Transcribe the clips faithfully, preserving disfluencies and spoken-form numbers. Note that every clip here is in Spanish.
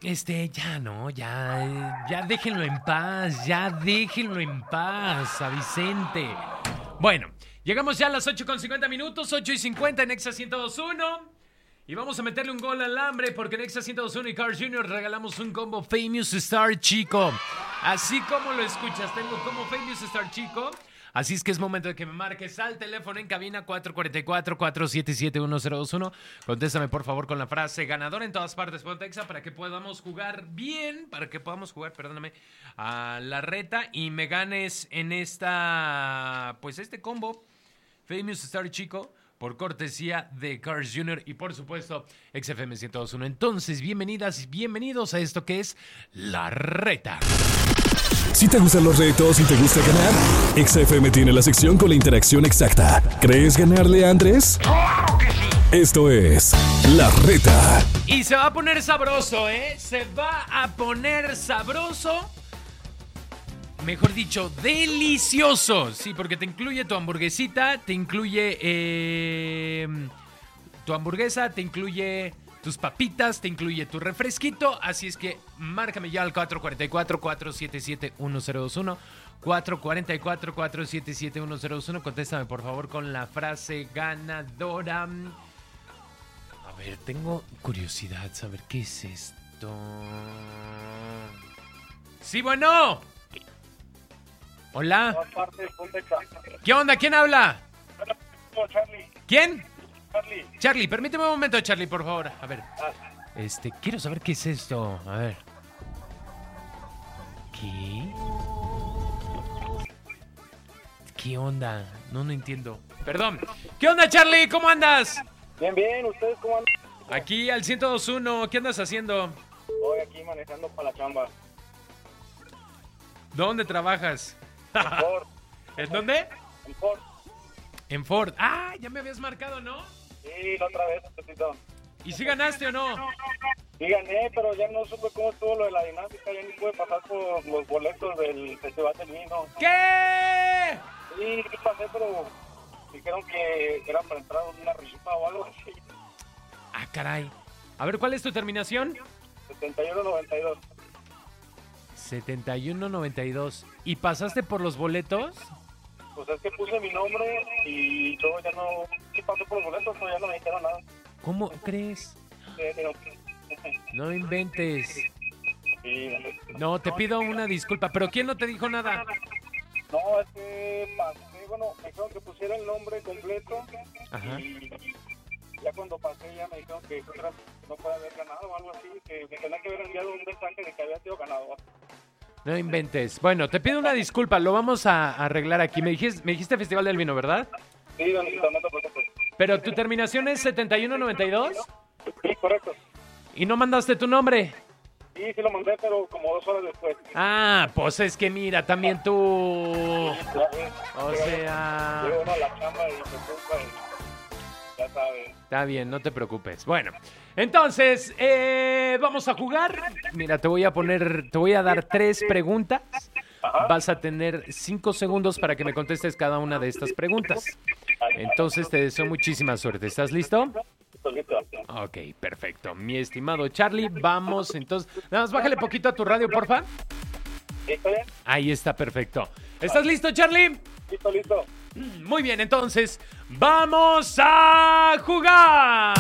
Este, ya no, ya, eh, ya déjenlo en paz, ya déjenlo en paz a Vicente. Bueno, llegamos ya a las ocho con cincuenta minutos, ocho y cincuenta en Exa ciento dos punto uno. Y vamos a meterle un gol al hambre porque en Exa ciento dos punto uno y Cars junior regalamos un combo Famous Star Chico. Así como lo escuchas, tengo como Famous Star Chico. Así es que es momento de que me marques al teléfono en cabina cuatro cuatro cuatro, cuatro siete siete, uno cero dos uno. Contéstame por favor con la frase ganador en todas partes, ponte Exa, para que podamos jugar bien, para que podamos jugar, perdóname, a la reta y me ganes en esta, pues este combo Famous Star Chico por cortesía de Cars junior y por supuesto X F M ciento dos punto uno. Entonces, bienvenidas y bienvenidos a esto que es La Reta. Si te gustan los retos y te gusta ganar, X F M tiene la sección con la interacción exacta. ¿Crees ganarle a Andrés? ¡Claro que sí! Esto es La Reta. Y se va a poner sabroso, ¿eh? Se va a poner sabroso. Mejor dicho, delicioso. Sí, porque te incluye tu hamburguesita, te incluye eh, tu hamburguesa, te incluye tus papitas, te incluye tu refresquito. Así es que márcame ya al cuatro cuatro cuatro, cuatro siete siete, uno cero dos uno. cuatro cuatro cuatro, cuatro siete siete, uno cero dos uno. Contéstame por favor con la frase ganadora. A ver, tengo curiosidad saber qué es esto. Sí, bueno. Hola. ¿Qué onda? ¿Quién habla? ¿Quién? Charlie. Charlie, permíteme un momento, Charlie, por favor. A ver. Este, quiero saber qué es esto. A ver. ¿Qué? ¿Qué onda? No, no entiendo. Perdón. ¿Qué onda, Charlie? ¿Cómo andas? Bien, bien. ¿Ustedes cómo andan? Aquí al ciento dos punto uno. ¿Qué andas haciendo? Voy aquí manejando para la chamba. ¿Dónde trabajas? En Ford. ¿En dónde? En Ford. En Ford. Ah, ya me habías marcado, ¿no? Sí, la otra vez, un poquito. ¿Y si ganaste o no? Sí gané, pero ya no supe cómo estuvo lo de la dinámica. Ya ni pude pasar por los boletos del Festival del Vino. ¿Qué? Sí, sí pasé, pero dijeron que era para entrar en una rifa o algo así. Ah, caray. A ver, ¿cuál es tu terminación? setenta y uno noventa y dos. setenta y uno noventa y dos. ¿Y pasaste por los boletos? Pues es que puse mi nombre y yo ya no... Sí pasé por los boletos, pero ya no me dijeron nada. ¿Cómo crees? Sí, pero... No inventes. Sí, No, te pido una disculpa, pero ¿quién no te dijo nada? no, es que pasé, bueno, me dijeron que pusiera el nombre completo. Ajá. Y ya cuando pasé ya me dijeron que no puede haber ganado o algo así, que me tenía que haber enviado un mensaje de que había sido ganador. No inventes. Bueno, te pido una disculpa, lo vamos a arreglar aquí. Me dijiste, me dijiste Festival del Vino, ¿verdad? Sí, don Luis, no te preocupes. Pero tu terminación es setenta y uno noventa y dos Sí, correcto. y no mandaste tu nombre. Sí, sí lo mandé, pero como dos horas después. Ah, pues es que mira, también tú. Ya ves, O llega- sea, llega uno a la chamba y se preocupa y ya sabes. está bien, no te preocupes. Bueno, entonces, eh, vamos a jugar. Mira, te voy a poner, te voy a dar tres preguntas. Vas a tener cinco segundos para que me contestes cada una de estas preguntas. Entonces, te deseo muchísima suerte. ¿Estás listo? Solito. Ok, perfecto. Mi estimado Charlie, vamos entonces. Nada más bájale poquito a tu radio, porfa. ¿Listo bien? Ahí está, perfecto. ¿Estás listo, Charlie? Listo, listo. Muy bien, entonces, ¡vamos a jugar!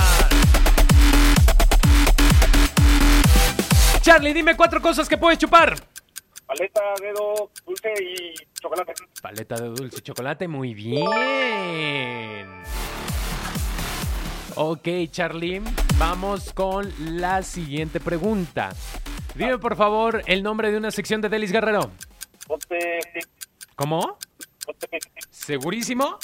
Charlie, dime cuatro cosas que puedes chupar. Paleta, dedo, dulce y chocolate. Paleta de dulce y chocolate, muy bien. Ok, Charlie, vamos con la siguiente pregunta. Dime, por favor, el nombre de una sección de Delis Guerrero. Ponte pic, ¿Cómo? ponte pic. ¿Segurísimo?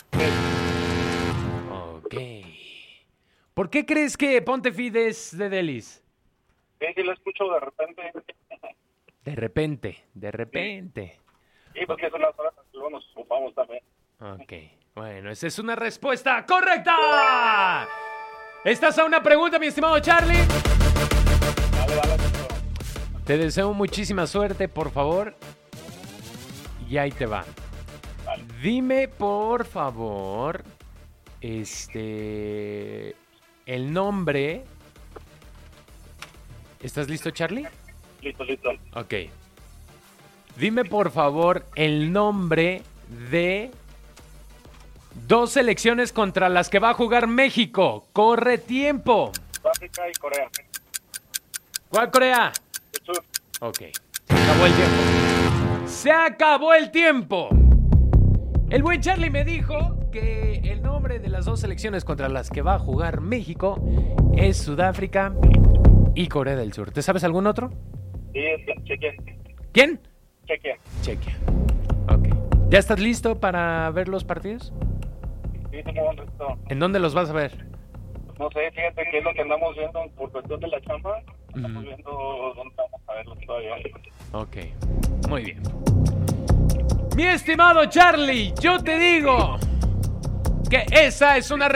Ok. ¿Por qué crees que Ponte Fit es de Delis? Sí, sí lo escucho de repente. De repente, de repente. Sí, porque son las horas que luego nos ocupamos también. Ok, bueno, esa es una respuesta correcta. ¿Estás a una pregunta, mi estimado Charlie? Dale, dale, listo. Te deseo muchísima suerte, por favor. Y ahí te va. Vale. Dime, por favor, este, el nombre ¿Estás listo, Charlie? Listo, listo. Ok. Dime, por favor, el nombre de dos selecciones contra las que va a jugar México. ¡Corre tiempo! África y Corea. ¿Cuál Corea? El sur. Ok. Se acabó el tiempo. ¡Se acabó el tiempo! El buen Charlie me dijo que el nombre de las dos selecciones contra las que va a jugar México es Sudáfrica y Corea del Sur. ¿Te sabes algún otro? Sí, es Chequia. ¿Quién? Chequia. Chequia. Ok. ¿Ya estás listo para ver los partidos? Sí, tengo buen resto. ¿En dónde los vas a ver? No sé, fíjate que es lo que andamos viendo por cuestión de la chamba. Estamos Ujú. viendo dónde vamos a verlo todavía. Ok. Muy bien. Mi estimado Charlie, yo te digo que esa es una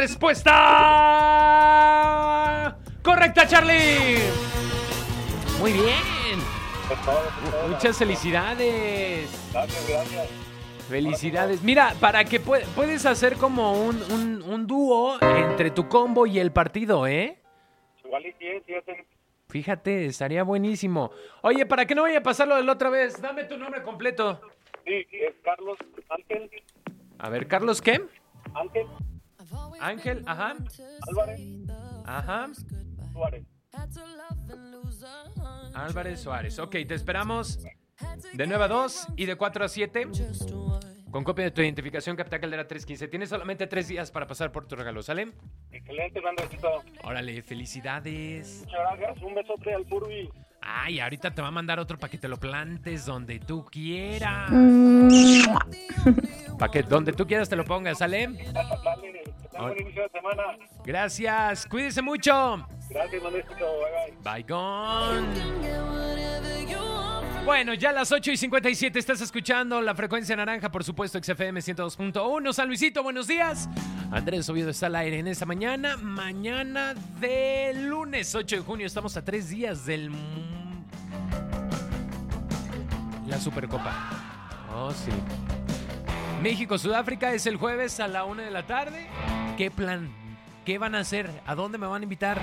respuesta correcta, Charlie. Muy bien. Es todo, es todo. Muchas felicidades. Gracias, gracias. Felicidades. Mira, para que pu- puedes hacer como un, un, un dúo entre tu combo y el partido, ¿eh? Igual y sí, fíjate. Fíjate, estaría buenísimo. Oye, para que no vaya a pasar lo de la otra vez, dame tu nombre completo. Sí, es Carlos Ángel. A ver, ¿Carlos qué? Ángel Ángel, ajá, Álvarez ajá. Suárez. Álvarez Suárez. Ok, te esperamos de nueve a dos y de cuatro a siete. Con copia de tu identificación, Capitán Caldera tres quince. Tienes solamente tres días para pasar por tu regalo, ¿sale? Excelente, Andresito. Órale, felicidades. Muchas gracias. Un besote al Furby. Ay, ahorita te va a mandar otro para que te lo plantes donde tú quieras. Para que donde tú quieras te lo pongas, ¿sale? Dale, que tengan buen inicio de semana. Gracias, cuídese mucho. Gracias, Andresito. Bye, bye. Bye, gone. Bueno, ya a las ocho y cincuenta y siete estás escuchando la frecuencia naranja, por supuesto, X F M ciento dos punto uno. San Luisito, buenos días. Andrés Oviedo está al aire en esta mañana. Mañana de lunes ocho de junio. Estamos a tres días del... la Supercopa. Oh, sí. México-Sudáfrica es el jueves a la una de la tarde. ¿Qué plan? ¿Qué van a hacer? ¿A dónde me van a invitar?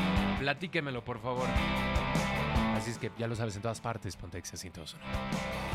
Platíquemelo, por favor. Así es que ya lo sabes en todas partes, Ponte Exa ciento dos punto uno.